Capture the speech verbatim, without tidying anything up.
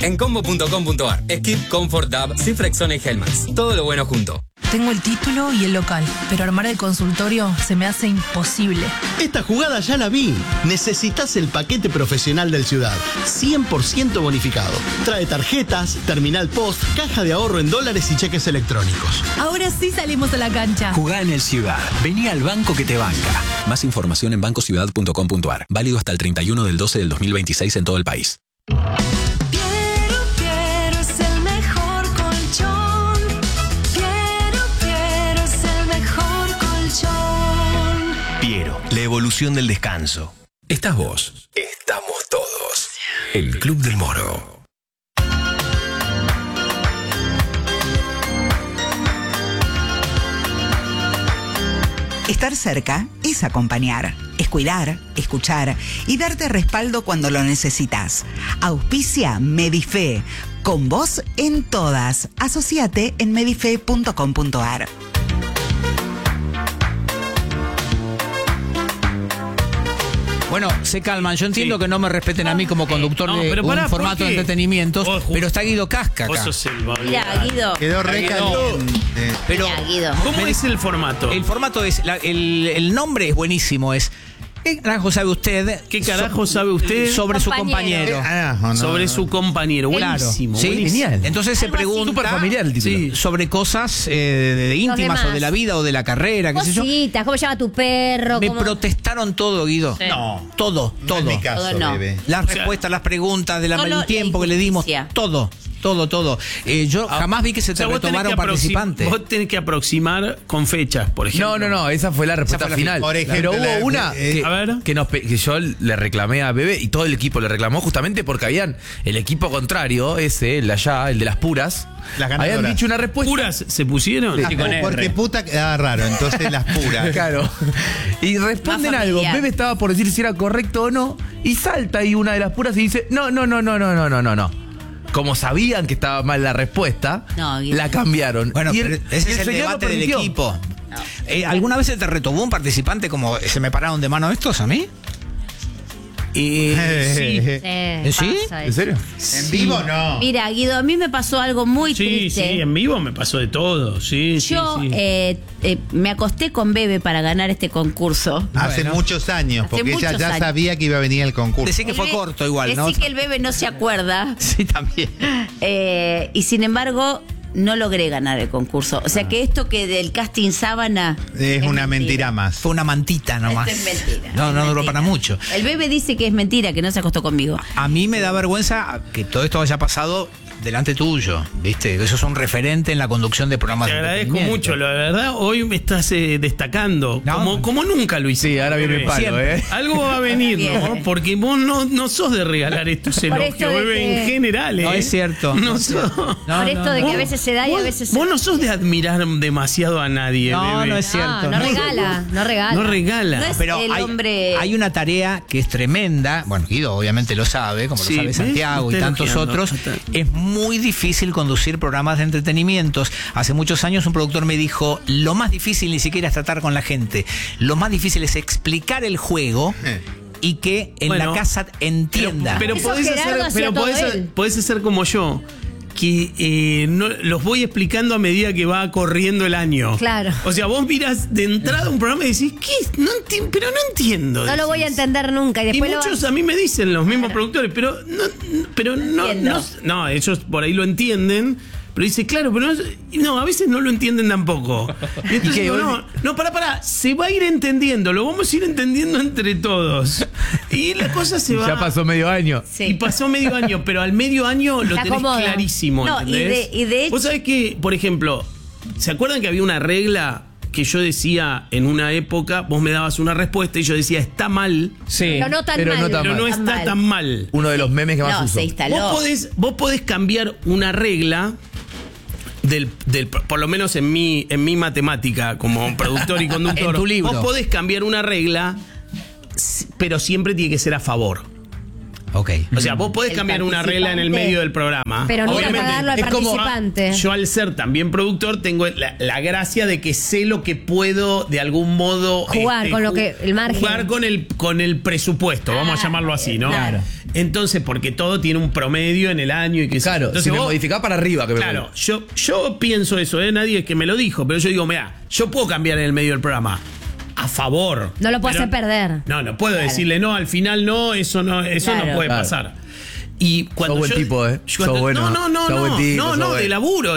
En combo punto com punto ar. Skip, Comfort, Dab, Cifrexona y Hellmann's. Todo lo bueno junto. Tengo el título y el local, pero armar el consultorio se me hace imposible. Esta jugada ya la vi. Necesitas el paquete profesional del Ciudad. cien por ciento bonificado. Trae tarjetas, terminal post, caja de ahorro en dólares y cheques electrónicos. Ahora sí salimos a la cancha. Jugá en el Ciudad. Vení al banco que te banca. Más información en banco ciudad punto com punto ar. Válido hasta el treinta y uno del doce del dos mil veintiséis en todo el país. La evolución del descanso. Estás vos. Estamos todos. El Club del Moro. Estar cerca es acompañar, es cuidar, escuchar y darte respaldo cuando lo necesitas. Auspicia Medife. Con vos en todas. Asociate en medife punto com punto ar. Bueno, se calman. Yo entiendo sí. que no me respeten a mí como conductor no, de pará, un formato de entretenimientos, oh, pero está Guido Casca acá. Mira, Guido. Quedó re caliente. Pero, Mira, Guido. ¿Cómo es el formato? El formato es, la, el, el nombre es buenísimo, es... ¿Qué carajo sabe usted? ¿Qué carajo sabe usted? Sobre compañero. su compañero. Ah, no, sobre no. su compañero. Buenísimo. Sí, buenísimo. genial. Entonces se Algo pregunta así. Súper familiar el título. sí, sobre cosas eh, de, de íntimas demás. o de la vida o de la carrera, qué sé yo. Cositas, ¿cómo se llama tu perro? Me ¿Cómo? protestaron todo, Guido. Sí. No. Todo, No todo. es mi caso, Todo no. bebé. Las O sea, respuestas, las preguntas, del solo el tiempo la que le dimos, injusticia. todo, todo, todo. Eh, yo Ah, jamás vi que se o te sea, vos tenés retomaron que aproxim- participantes. Vos tenés que aproximar con fechas, por ejemplo. No, no, no, esa fue la respuesta fue la final. Por ejemplo, Pero hubo la- una eh, que, a ver. que, nos, pe- que yo le reclamé a Bebe y todo el equipo le reclamó justamente porque habían el equipo contrario, ese, el de allá, el de las puras, Las ganadoras. habían dicho una respuesta. ¿Puras se pusieron? Ah, porque puta quedaba raro, entonces las puras. Claro. Y responden Más algo. familiar. Bebe estaba por decir si era correcto o no. Y salta ahí una de las puras y dice: No, no, no, no, no, no, no, no, no. Como sabían que estaba mal la respuesta, No, Guido. la cambiaron. Bueno, Y el- pero ese y es el señor lo debate del permitió. equipo. Eh, ¿Alguna vez se te retomó un participante como se me pararon de mano estos a mí? Y, sí. Eh, ¿Sí? pasa ¿En eso. serio? En vivo no. Mira, Guido, a mí me pasó algo muy Sí, triste. sí, en vivo me pasó de todo. Sí, Yo sí, sí. eh, eh, me acosté con Bebe para ganar este concurso. Hace Bueno. muchos años, Hace porque ella muchos ya años. sabía que iba a venir el concurso. Decí que fue Bebe- corto igual, ¿no? Decí que el Bebe no se acuerda. Sí, también. Eh, y sin embargo, no logré ganar el concurso. O sea que esto que del casting sábana... Es una mentira más. Fue una mantita nomás. Esto es mentira. No, es no duró mentira. para mucho. El Bebe dice que es mentira, que no se acostó conmigo. A mí me da vergüenza que todo esto haya pasado delante tuyo, ¿viste? Que sos un referente en la conducción de programas Te de agradezco entretenimiento. mucho, la verdad, hoy me estás eh, destacando, No. como, como nunca lo hiciste. Sí, ahora viene el palo, Siempre. ¿eh? Algo va a venir, ¿no? Bien. Porque vos no, no sos de regalar estos Por elogios, esto de bebé, que- en general, ¿eh? No, es cierto. No sos... No, Por esto no, de no. que a veces se da y a veces se... Vos no sos de admirar demasiado a nadie, No, bebé. no es cierto. No, no regala, no regala. No regala. No es Pero el hay, hombre... hay una tarea que es tremenda. Bueno, Guido obviamente lo sabe, como Sí, lo sabe ¿ves? Santiago Me y está tantos elogiando. otros. Está- Es muy difícil conducir programas de entretenimientos. Hace muchos años un productor me dijo, lo más difícil ni siquiera es tratar con la gente. Lo más difícil es explicar el juego y que en Bueno, la casa entienda. Pero, Eso pero podés Gerardo hacer, hacía pero todo podés, él. podés hacer como yo, que eh, no, los voy explicando a medida que va corriendo el año. Claro. O sea, vos miras de entrada un programa y decís, ¿qué? No enti- pero no entiendo. No lo voy a decís. entender nunca. Y Y después lo muchos a mí me dicen, los mismos productores, pero no, pero no, Entiendo. no, no, ellos por ahí lo entienden. Pero dice, claro, pero no, no, a veces no lo entienden tampoco. Y entonces ¿Y qué? digo, ¿Vos no, no, pará, pará, se va a ir entendiendo, lo vamos a ir entendiendo entre todos. Y la cosa se va. Ya pasó medio año. Sí. Y pasó medio año, pero al medio año lo Se tenés acomoda. clarísimo, No, y ¿entendés? de- y de hecho- Vos sabés que, por ejemplo, ¿se acuerdan que había una regla que yo decía en una época, vos me dabas una respuesta y yo decía, está mal, Sí. Pero no tan pero mal. no tan pero no mal. Está está mal. tan mal? Uno de los memes que más No, uso. se instaló. Vos podés, vos podés cambiar una regla del, del, por lo menos en mi, en mi matemática como productor y conductor. En tu libro. Vos podés cambiar una regla, s- pero siempre tiene que ser a favor. Ok. O sea, vos podés El cambiar una regla en el participante. medio del programa. Pero nunca Obviamente, pagarlo al es como- participante. Yo, al ser también productor, tengo la, la gracia de que sé lo que puedo de algún modo Jugar con lo que- el margen. Jugar con el, con el presupuesto, vamos a llamarlo así, ¿no? Claro. Entonces, porque todo tiene un promedio en el año y que Claro, entonces si me vos- modificás para arriba, que me Claro, yo, yo pienso eso, ¿eh? Nadie es que me lo dijo, pero yo digo, mira, yo puedo cambiar en el medio del programa. A favor. No lo puedo Pero- hacer perder. No, no puedo decirle no, al final no, eso no, eso Claro. no puede Claro. pasar. Y cuando Sos buen yo- tipo, ¿eh? yo cuando- Sos bueno. no, no, no, Sos no, buen tipo, no, sos no, bueno. de laburo.